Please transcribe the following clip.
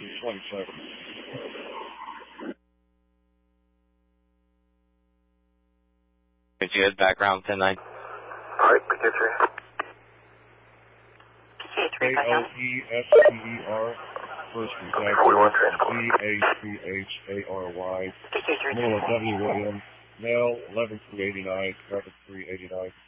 27. Could you hit background 10-9? Alright, PK3. PK3, AOESPER, first example, GACHARY, PK3. Noah W. Williams, male, 11-389, 11-389.